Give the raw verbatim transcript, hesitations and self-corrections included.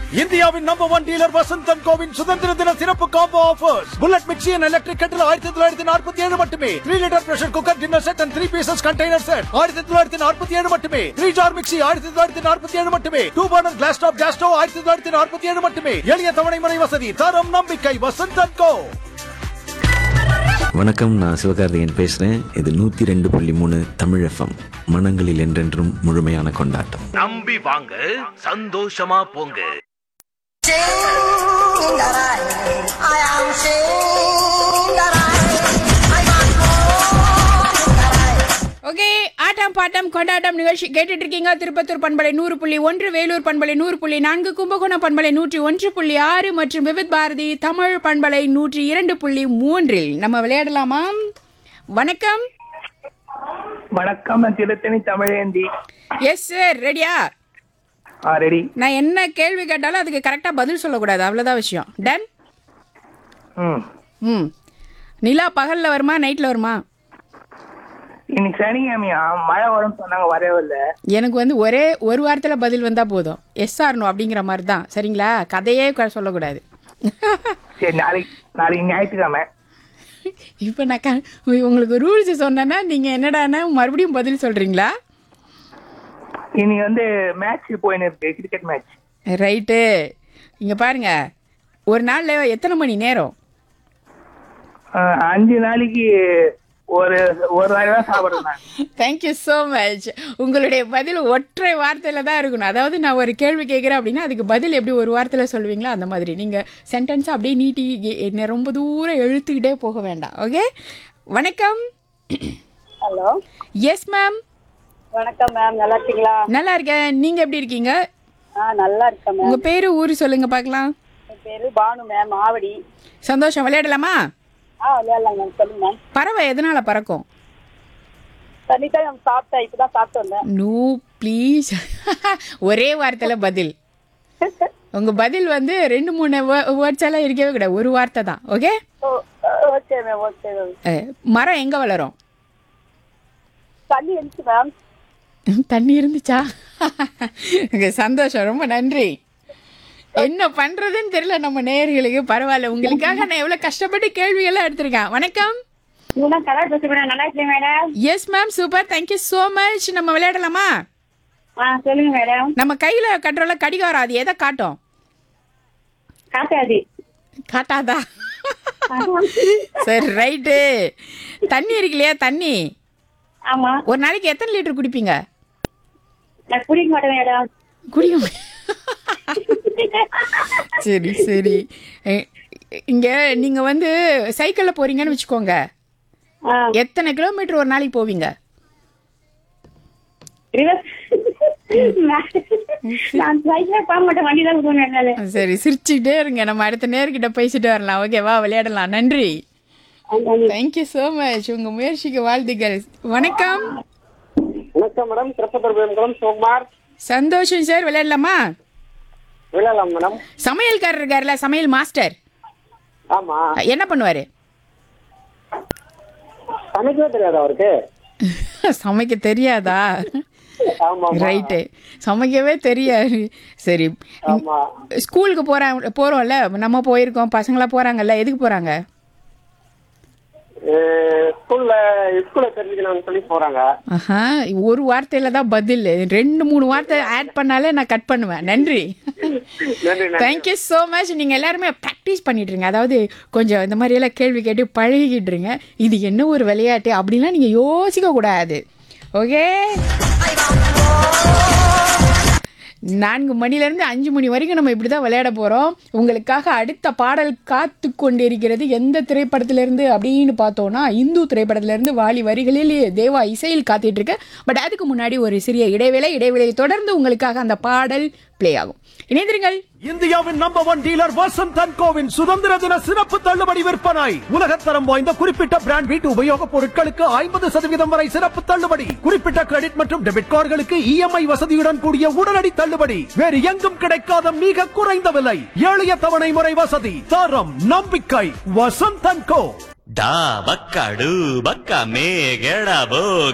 இந்தியாவின் number one dealer Vasanthan CoWIN சுதந்திர தின சிறப்பு combo offers. Bullet mixie and electric கட்டில் ஆயிரத்தி தொள்ளாயிரத்தி நாற்பத்தி ஏழு மட்டுமே. Three litre pressure cooker dinner set and three pieces container set ஆயிரத்தி தொள்ளாயிரத்தி நாற்பத்தி ஏழு மட்டுமே. த்ரீ ஜார் மிக்சி ஆயிரத்தி தொள்ளாயிரத்தி நாற்பத்தி ஏழு மட்டுமே. Two burner class top gas stove ஆயிரத்தி தொள்ளாயிரத்தி நாற்பத்தி ஏழு மட்டுமே. எளிய தவணை முறை வசதி, தரம் நம்பிக்கை வசந்தன் கோ. வணக்கம், நான் சிவகார்த்திகேயன் பேசுறேன். இது நூத்தி ரெண்டு புள்ளி மூணு தமிழ் எஃப்எம். மனங்களில் என்றென்றும் முழுமையான கொண்டாட்டம். நம்பி வாங்க, சந்தோஷமா போங்க. ஓகே, ஆட்டம் பாட்டம் கொண்டாட்டம் நிகழ்ச்சி கேட்டுட்டு இருக்கீங்க. திருப்பத்தூர் பண்பலை நூறு புள்ளி ஒன்று, வேலூர் பண்பலை நூறு புள்ளி நான்கு, கும்பகோணம் பண்பலை நூற்றி ஒன்று புள்ளி ஆறு மற்றும் விவித் பாரதி தமிழ் பண்பலை நூற்றி இரண்டு புள்ளி மூன்றில் நம்ம விளையாடலாமா? வணக்கம். வணக்கம், நான் திருத்தணி தமிழேந்தி. எஸ் சார், ரெடியா? ரெடி. நான் என்ன கேள்வி கேட்டாலும் அதுக்கு கரெக்டா பதில் சொல்லக்கூடாது, அவ்வளவுதான் விஷயம். டன். ம் ம் நிலா பகல்ல வருமா நைட்ல வருமா? இன்னைக்கு சனிக்கிழமையா, மழை வரும்னு சொன்னாங்க, வரவே இல்லை. எனக்கு வந்து ஒரே ஒரு வாரத்தில் பதில் வந்தால் போதும். எஸ் ஆர் நோ அப்படிங்கிற மாதிரி தான், சரிங்களா? கதையே க- சொல்லக்கூடாது. சரி, நாளைக்கு நாளைக்கு ஞாயிற்றுக்கிழமை. இப்போ நான் க உங்களுக்கு ரூல்ஸ் சொன்னேன்னா நீங்கள் என்னடான்னா மறுபடியும் பதில் சொல்கிறீங்களா? இன்னைக்கு வந்து மேட்ச் போயின்னு இருக்கு, கிரிக்கெட் மேட்ச். ரைட்டு. இங்கே பாருங்க, ஒரு நாளில் எத்தனை மணி நேரம்? அஞ்சு நாளைக்கு ஒரு ஒரு நாள் தான் சாப்பிடுறேன். Thank you so much. உங்களுடைய பதில் ஒற்றை வார்த்தையில் தான் இருக்கணும். அதாவது நான் ஒரு கேள்வி கேட்குறேன் அப்படின்னா அதுக்கு பதில் எப்படி ஒரு வார்த்தையில் சொல்லுவீங்களோ அந்த மாதிரி நீங்கள் சென்டென்ஸை அப்படியே நீட்டி என்ன ரொம்ப தூரம் இழுத்துக்கிட்டே போக வேண்டாம். ஓகே, வணக்கம். Hello, yes ma'am. வணக்கம் மேம், நல்லா இருக்கீங்களா? நல்லா இருக்கேன், நீங்கள் எப்படி இருக்கீங்க? ஆ, நல்லா இருக்கேன் மேம். உங்கள் பேர் ஊர் சொல்லுங்க பார்க்கலாம். என் பேரு பானு மேம், ஆவடி. சந்தோஷம். விளையாடலாமா? ஆ, விளையாடலாம் மேம், சொல்லுங்க மேம். பறவை எதனால பறக்கும்? தண்ணிதான் மேம் சாப்பிட்டேன், இப்பதான் சாப்பிட்டு வந்தேன். No please. ஒரே வார்த்தையில் பதில். உங்கள் பதில் வந்து ரெண்டு மூணு வேர்ட்ஸ் எல்லாம் இருக்கவே கூடாது, ஒரு வார்த்தை தான். ஓகே, ஓ, ஓகே மேம், ஓகே மேம். மரம் எங்கே வளரும்? தண்ணி இருந்துச்சு மேம். தண்ணி இருந்துச்சா? Okay, சந்தோஷம், ரொம்ப நன்றி. என்ன பண்றதுன்னு தெரியல நம்ம நேயர்களுக்கு. பரவாயில்ல, உங்களுக்காக நான் எவ்வளவு கஷ்டப்பட்டு கேள்வியெல்லாம் எடுத்திருக்கேன். வணக்கம். நீங்க கலா பேசுறேன் மேடம், நல்லா இருக்கீங்க madam? Yes ma'am, super, thank you so much. நம்ம விளையாடலாமா? ஆ, சொல்லுங்க மேடம். நம்ம கையில கட்டுறோம்ல கடிகாரம், அது எதை காட்டும்? காட்டாது. காட்டாதா? சரி, ரைட்டு. தண்ணி இருக்கு இல்லையா, தண்ணி ஆமா. ஒரு நாளைக்கு எத்தனை லிட்டர் குடிப்பீங்க? நான் குடிக்க மாட்டேன் மேடம். குடிக்க மா- சரி சரி. எ- இங்க நீங்க வந்து சைக்கிள்ல போறீங்கன்னு வச்சுக்கோங்க, ஆ, எத்தனை கிலோமீட்டர் ஒரு நாளைக்கு போவீங்க? ரிவர்ஸ். நான் சைக்கிளே போக மாட்டேன், வண்டி தான் போவேன் என்னால. சரி, சிரிச்சுக்கிட்டே இருங்க, நம்ம அடுத்த நேர்கிட்ட பேசிட்டு வரலாம். ஓகேவா, விளையாடலாம். நன்றி, தேங்க்யூ ஸோ மச். உங்க முயற்சிக்கு வாழ்த்துக்கள். வணக்கம். வணக்கம் மேடம், திருப்பத்தூர் மேடம், சோமார். சந்தோஷம் சார், விளையாடலாமா? விளையாடலாம் மேடம். சமையல்காரர் இருக்காருல்ல, சமையல் மாஸ்டர், ஆமா. என்ன பண்ணுவாரு? சமைக்கவே தெரியாது அவருக்கு. சமைக்க தெரியாதா? ஆமா. ரைட்டு, சமைக்கவே தெரியாது. சரி, ஆமா. ஸ்கூலுக்கு போறாங்க, போறோம்ல, நம்ம போயிருக்கோம், பசங்களா போறாங்கல்ல, எதுக்கு போறாங்க? ஸ்கூல்ல ஸ்கூல்ல தெரிஞ்சுக்கணும்னு சொல்லி போறாங்க. ஆஹா, ஒரு வார்த்தையில தான் பதில். ரெண்டு மூணு வார்த்தை ஆட் பண்ணாலே நான் கட் பண்ணுவேன். நன்றி, நன்றி. Thank you so much. நீங்கள் எல்லாருமே ப்ராக்டிஸ் பண்ணிட்டுருங்க, அதாவது கொஞ்சம் இந்த மாதிரியெல்லாம் கேள்வி கேட்டு பழகிட்டுருங்க. இது என்ன ஒரு விளையாட்டு அப்படின்லாம் நீங்கள் யோசிக்க கூடாது. ஓகே, நான்கு மணிலேருந்து அஞ்சு மணி வரைக்கும் நம்ம இப்படி தான் விளையாட போகிறோம். உங்களுக்காக அடுத்த பாடல் காத்து கொண்டிருக்கிறது. எந்த திரைப்படத்திலேருந்து அப்படின்னு பார்த்தோன்னா, இந்து திரைப்படத்திலேருந்து வாலி வரிகளில் தேவா இசையில் காத்துட்டு இருக்கு. பட் அதுக்கு முன்னாடி ஒரு சிறிய இடைவேளை. இடைவேளையை தொடர்ந்து உங்களுக்காக அந்த பாடல் பிளே ஆகும். இணைந்திருங்கள். இந்தியாவின் number one dealer Vasanthan CoWIN சுதந்திர தின சிறப்பு தள்ளுபடி விற்பனை. உலகத்தரம் வாய்ந்த குறிப்பிட்ட பிராண்ட் வீட்டு உபயோகப் பொருட்களுக்கு ஐம்பது சதவீதம் வரை சிறப்பு தள்ளுபடி. குறிப்பிட்ட கிரெடிட் மற்றும் டெபிட் கார்டுகளுக்கு இஎம்ஐ வசதியுடன் கூடிய உடனடி தள்ளுபடி. வேறு எங்கும் கிடைக்காத மிக குறைந்த விலை, எளிய தவணை முறை வசதி, தரம் நம்பிக்கை வசந்தன் கோ. டா பக்கா டூ பக்கா மே கேடா போ